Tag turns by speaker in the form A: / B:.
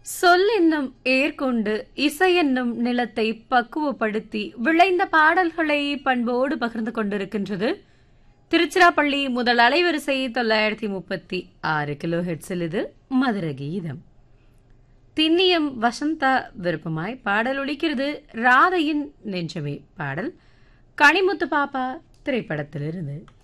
A: சொல் என்னும் ஏர்கொண்டு இசை என்னும் நிலத்தை பக்குவப்படுத்தி விளைந்த பாடல்களை பண்போடு பகிர்ந்து கொண்டிருக்கின்றது திருச்சிராப்பள்ளி முதல் அலைவரிசை 936 கிலோ ஹெட்ஸில். இது மதுர கீதம். திண்ணியம் வசந்தா விருப்பமாய் பாடல் ஒலிக்கிறது. ராதையின் நெஞ்சமே பாடல் கனிமுத்து பாப்பா திரைப்படத்திலிருந்து.